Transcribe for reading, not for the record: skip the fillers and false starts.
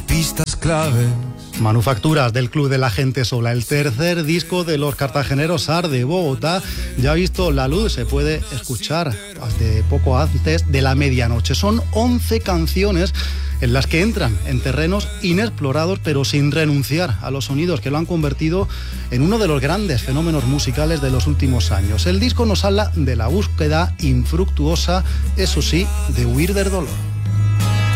pistas claves. Manufacturas del Club de la Gente Sola, el tercer disco de los cartageneros AR de Bogotá, ya ha visto la luz, se puede escuchar desde poco antes de la medianoche. Son 11 canciones en las que entran en terrenos inexplorados, pero sin renunciar a los sonidos que lo han convertido en uno de los grandes fenómenos musicales de los últimos años. El disco nos habla de la búsqueda infructuosa, eso sí, de huir del dolor.